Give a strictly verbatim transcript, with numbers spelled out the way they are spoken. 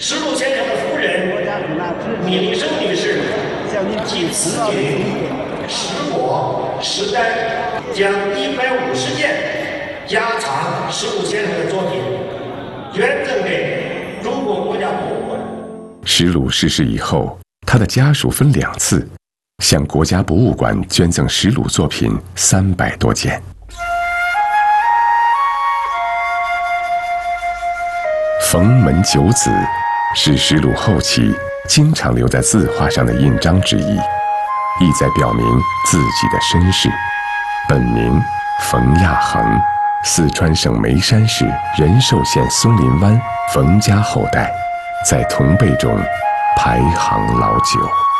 石路先生的夫人米利生女士及子女石果、石丹将一百五十件家藏石路先生的作品捐赠给中国国家博物馆。 石鲁逝世以后，他的家属分两次向国家博物馆捐赠石鲁作品三百多件。冯门九子是石鲁后期经常留在字画上的印章之一，意在表明自己的身世。本名冯亚衡，四川省眉山市仁寿县松林湾冯家后代，在同辈中排行老九。